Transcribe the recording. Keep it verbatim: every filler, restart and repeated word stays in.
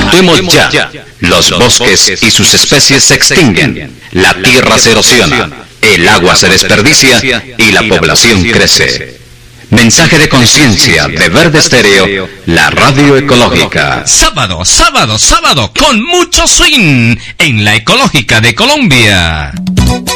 Actuemos ya. Los bosques y sus especies se extinguen, la tierra se erosiona, el agua se desperdicia y la población crece. Mensaje de conciencia de Verde Estéreo, la radio ecológica. Sábado, sábado, sábado, con mucho swing en la ecológica de Colombia.